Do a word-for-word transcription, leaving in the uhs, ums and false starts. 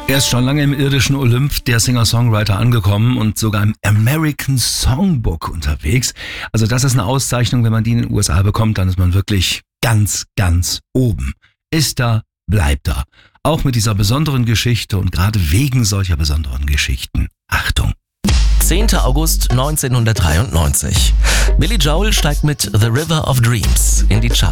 Er ist schon lange im irdischen Olymp der Singer-Songwriter angekommen und sogar im American Songbook unterwegs. Also das ist eine Auszeichnung, wenn man die in den U S A bekommt, dann ist man wirklich ganz, ganz oben. Ist da, bleibt da. Auch mit dieser besonderen Geschichte und gerade wegen solcher besonderen Geschichten. Achtung! zehnter August neunzehnhundertdreiundneunzig. Billy Joel steigt mit The River of Dreams in die Charts.